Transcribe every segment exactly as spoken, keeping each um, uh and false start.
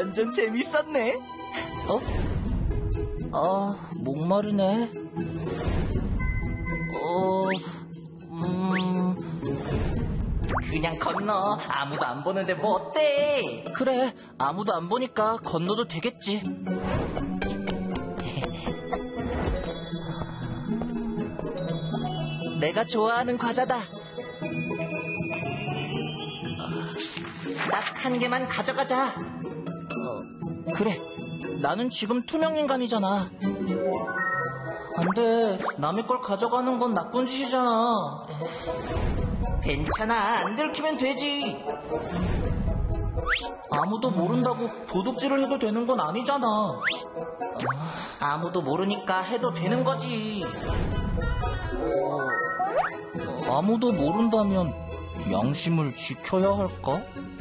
완전 재밌었네. 어? 아, 목마르네. 어, 음... 그냥 건너. 아무도 안 보는데 뭐 어때? 그래, 아무도 안 보니까 건너도 되겠지. 내가 좋아하는 과자다. 딱 한 개만 가져가자. 어, 그래, 나는 지금 투명인간이잖아. 안 돼, 남의 걸 가져가는 건 나쁜 짓이잖아. 괜찮아, 안 들키면 되지. 아무도 모른다고 도둑질을 해도 되는 건 아니잖아. 어, 아무도 모르니까 해도 되는 거지. 어, 아무도 모른다면 양심을 지켜야 할까?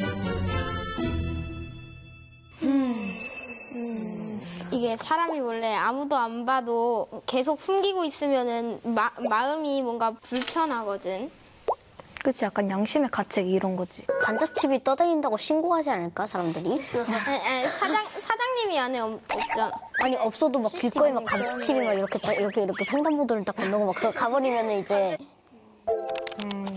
음, 음, 이게 사람이 원래 아무도 안 봐도 계속 숨기고 있으면은 마, 마음이 뭔가 불편하거든. 그치, 약간 양심의 가책 이런 거지. 간접칩이 떠다닌다고 신고하지 않을까, 사람들이? 에, 에, 사장, 사장님이 안에 없, 없잖아. 아니, 없어도 막 길거리 막 간접칩이 막 이렇게 딱 이렇게 이렇게 횡단보도를 딱 건너고 막 그거 가버리면은 이제. 음,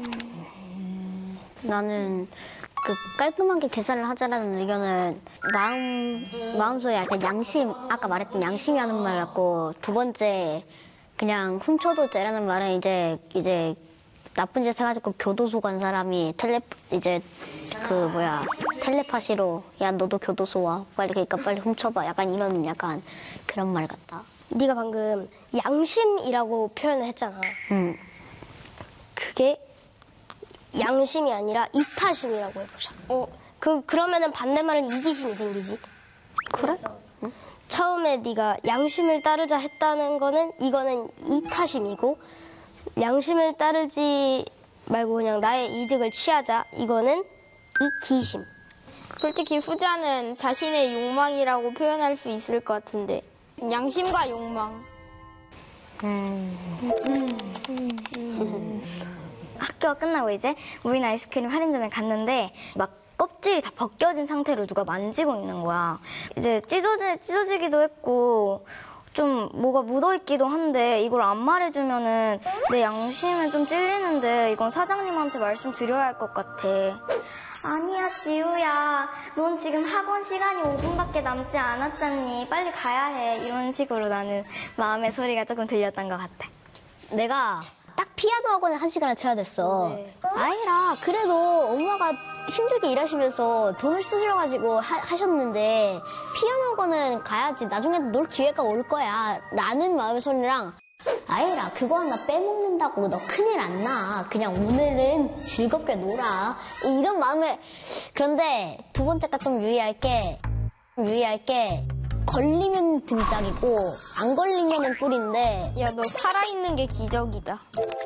나는 그 깔끔하게 계산을 하자라는 의견은 마음, 마음속에 약간 양심, 아까 말했던 양심이 하는 말 같고, 두 번째, 그냥 훔쳐도 되라는 말은 이제, 이제, 나쁜 짓 해가지고 교도소 간 사람이 텔레 이제 그 뭐야 텔레파시로 야 너도 교도소 와 빨리 그러니까 빨리 훔쳐봐 약간 이런 약간 그런 말 같다. 네가 방금 양심이라고 표현을 했잖아. 응. 그게 양심이 아니라 이타심이라고 해보자. 어, 그 그러면은 반대말은 이기심이 생기지. 그래? 응? 처음에 네가 양심을 따르자 했다는 거는 이거는 이타심이고. 양심을 따르지 말고 그냥 나의 이득을 취하자. 이거는 이기심. 솔직히 후자는 자신의 욕망이라고 표현할 수 있을 것 같은데. 양심과 욕망. 음. 음. 음. 음. 학교가 끝나고 이제 우린 아이스크림 할인점에 갔는데 막 껍질이 다 벗겨진 상태로 누가 만지고 있는 거야. 이제 찢어지, 찢어지기도 했고 좀 뭐가 묻어있기도 한데 이걸 안 말해주면은 내 양심에 좀 찔리는데 이건 사장님한테 말씀드려야 할 것 같아. 아니야 지우야, 넌 지금 학원 시간이 오 분밖에 남지 않았잖니. 빨리 가야 해. 이런 식으로 나는 마음의 소리가 조금 들렸던 것 같아. 내가 딱 피아노 학원에 한 시간을 쳐야 됐어. 네. 아니라 그래도 엄마가 힘들게 일하시면서 돈을 쓰셔가지고 하, 하셨는데 피아노 학원은 가야지. 나중에 놀 기회가 올 거야. 라는 마음의 소리랑 아이라 그거 하나 빼먹는다고 너 큰일 안 나. 그냥 오늘은 즐겁게 놀아. 이런 마음에. 그런데 두 번째가 좀 유의할 게 유의할 게 걸리면 등짝이고 안 걸리면은 뿔인데. 야, 너 살아있는 게 기적이다.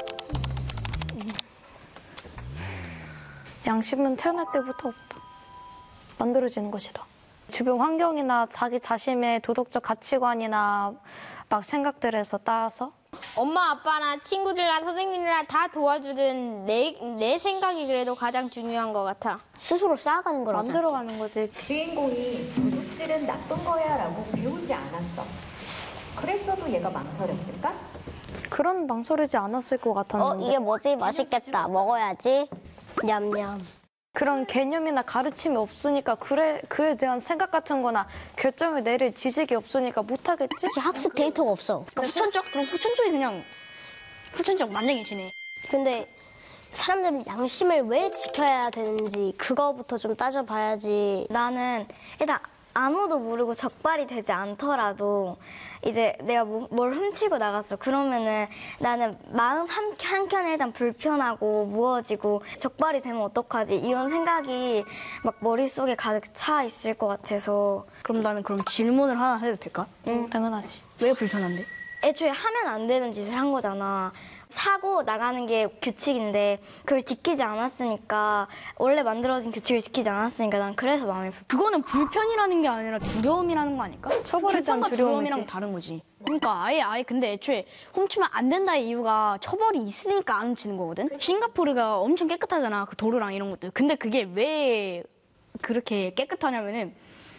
양심은 태어날 때부터 없다. 만들어지는 것이다. 주변 환경이나 자기 자신의 도덕적 가치관이나 막 생각들에서 따서 엄마, 아빠나 친구들이나 선생님이나 다 도와주든 내, 내 생각이 그래도 가장 중요한 것 같아. 스스로 쌓아가는 거라고 생각해. 만들어가는 거지. 주인공이 도둑질은 나쁜 거야 라고 배우지 않았어. 그랬어도 얘가 망설였을까? 그런 망설이지 않았을 것 어, 같았는데. 이게 뭐지? 맛있겠다. 먹어야지. 냠냠. 그런 개념이나 가르침이 없으니까 그래, 그에 대한 생각 같은 거나 결정을 내릴 지식이 없으니까 못하겠지? 혹시 학습 데이터가 없어. 그러니까 후천적? 그럼 후천적이 그냥 후천적 만장일치네. 근데 사람들은 양심을 왜 지켜야 되는지 그거부터 좀 따져봐야지. 나는 일단 아무도 모르고 적발이 되지 않더라도 이제 내가 뭐, 뭘 훔치고 나갔어. 그러면은 나는 마음 한, 한켠에 일단 불편하고 무어지고 적발이 되면 어떡하지? 이런 생각이 막 머릿속에 가득 차 있을 것 같아서. 그럼 나는 그럼 질문을 하나 해도 될까? 응, 당연하지. 왜 불편한데? 애초에 하면 안 되는 짓을 한 거잖아. 사고 나가는 게 규칙인데 그걸 지키지 않았으니까, 원래 만들어진 규칙을 지키지 않았으니까 난 그래서 마음이 불편. 그거는 불편이라는 게 아니라 두려움이라는 거 아닐까? 처벌에 대한 불편과 두려움이지. 두려움이랑 다른 거지. 그러니까 아예 아예 근데 애초에 훔치면 안 된다의 이유가 처벌이 있으니까 안 훔치는 거거든. 싱가포르가 엄청 깨끗하잖아. 그 도로랑 이런 것들. 근데 그게 왜 그렇게 깨끗하냐면은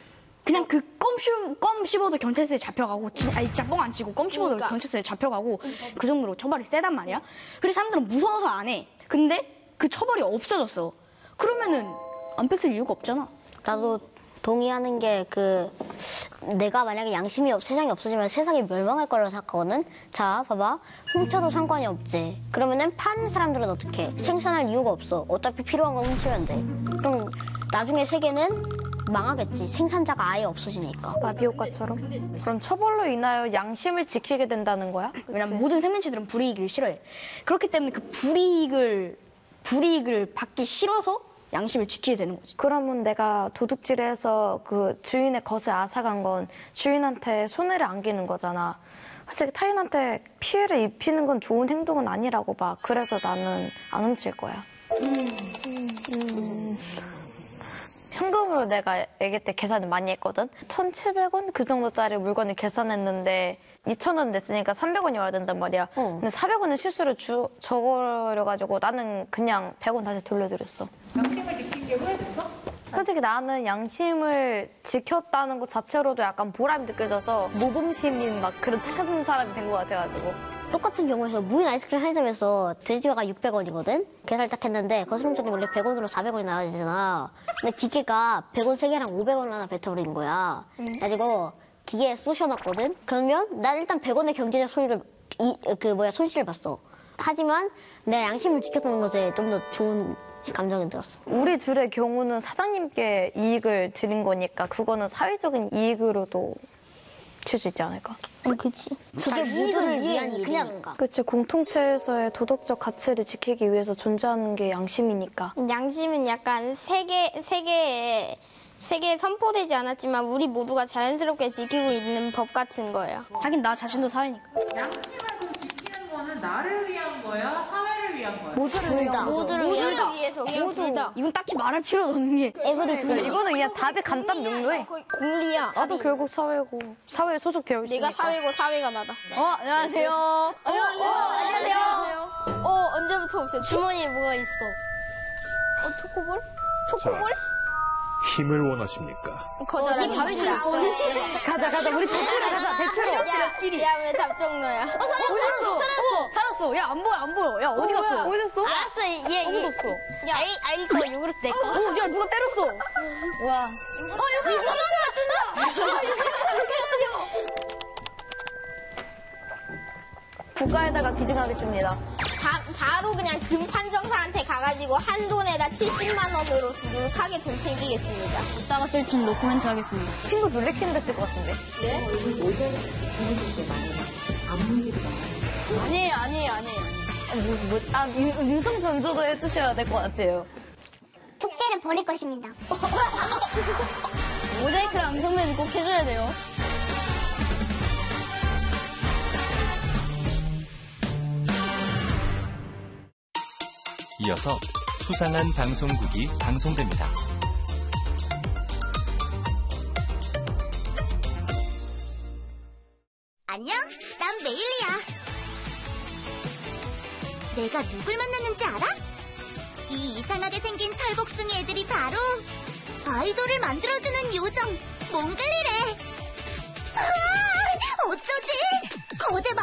그냥 그 껌 씹, 껌 씹어도 경찰서에 잡혀가고, 진, 아니 진짜 뻥 안 치고 껌 씹어도 그러니까. 경찰서에 잡혀가고 그 정도로 처벌이 세단 말이야. 그래서 사람들은 무서워서 안 해. 근데 그 처벌이 없어졌어. 그러면은 안 뺏을 이유가 없잖아. 나도 동의하는 게 그 내가 만약에 양심이 없, 세상에 없어지면 세상이 멸망할 거라고 생각하거든. 자, 봐봐. 훔쳐도 상관이 없지. 그러면은 파는 사람들은 어떻게? 생산할 이유가 없어. 어차피 필요한 건 훔치면 돼. 그럼 나중에 세계는 망하겠지. 생산자가 아예 없어지니까. 마비 효과처럼. 그럼 처벌로 인하여 양심을 지키게 된다는 거야? 왜냐면 모든 생명체들은 불이익을 싫어해. 그렇기 때문에 그 불이익을 불이익을 받기 싫어서 양심을 지키게 되는 거지. 그러면 내가 도둑질을 해서 그 주인의 것을 앗아간 건 주인한테 손해를 안기는 거잖아. 솔직히 타인한테 피해를 입히는 건 좋은 행동은 아니라고 봐. 그래서 나는 안 훔칠 거야. 음. 음. 현금으로 내가 아기 때 계산을 많이 했거든. 천칠백 원 그 정도짜리 물건을 계산했는데 이천 원 냈으니까 삼백 원이 와야 된단 말이야. 어. 근데 사백 원을 실수로 주, 적어려가지고 나는 그냥 백 원 다시 돌려드렸어. 양심을 지킨 게 후회됐어? 솔직히 나는 양심을 지켰다는 것 자체로도 약간 보람이 느껴져서 모범시민 막 그런 착한 사람이 된 것 같아가지고. 똑같은 경우에서 무인 아이스크림 편의점에서 돼지가 육백 원이거든? 계산을 딱 했는데 거스름돈이 원래 백 원으로 사백 원이 나와야 되잖아. 근데 기계가 백 원 세 개랑 오백 원 하나 뱉어버린 거야. 그래가지고 기계에 쑤셔놨거든? 그러면 난 일단 백 원의 경제적 손익을, 이, 그 뭐야, 손실을 봤어. 하지만 내 양심을 지켰다는 것에 좀 더 좋은 감정이 들었어. 우리 둘의 경우는 사장님께 이익을 드린 거니까 그거는 사회적인 이익으로도 칠 수 있지 않을까? 응, 그치. 그게 모두를 위한 일이니까. 그치, 공통체에서의 도덕적 가치를 지키기 위해서 존재하는 게 양심이니까. 양심은 약간 세계, 세계에, 세계에 선포되지 않았지만 우리 모두가 자연스럽게 지키고 있는 법 같은 거예요. 하긴 나 자신도 사회니까. 양심을 그럼 지키는 거는 나를 위한 거야? 사회를 위한 거야? 모두를 위한 거죠. 모두를, 모두를 위해서 그냥 둘 다. 이건 딱히 말할 필요도 없는 게. 애들을 두 그러니까 이거는 그냥 답이 간단 명료해. 거의 공리야. 나도 결국 사회고 사회에 소속되어 있으니까. 내가 사회고 사회가 나다. 어, 안녕하세요. 어, 어, 안녕하세요. 어, 언제부터 오셨죠? 주머니에 뭐가 있어? 어, 초코볼? 초코볼? 힘을 원하십니까? 거절하기. 가자, 가자. 우리 대표로 가자, 대표로. 야, 야, 왜 답정너야? 어디 갔어? 어, 살았어. 야, 안 보여, 안 보여. 야, 어디 갔어? 어디 갔어? 알았어, 얘, 얘. 아무도 없어. 야, 아이, 아이 거 요구르트 내 거. 어, 야, 누가 때렸어? 와. 국가에다가 기증하겠습니다. 바, 바로 그냥 금 판정사한테 가가지고 한돈에다 칠십만 원으로 두둑하게 돈 챙기겠습니다. 이따가 쓸준 노코멘트 하겠습니다. 친구 놀래키는 데 쓸 것 같은데. 아니에요, 아니에요, 아니에요. 뭐, 뭐, 아, 유- 유성 변조도 해주셔야 될 것 같아요. 축제를 벌일 것입니다. 모자이크 암성면이 꼭 해줘야 돼요. 이어서 수상한 방송국이 방송됩니다. 안녕, 난 메일리야. 내가 누굴 만났는지 알아? 이 이상하게 생긴 털복숭이 애들이 바로 아이돌을 만들어주는 요정 몽글리래. 아, 어쩌지? 거대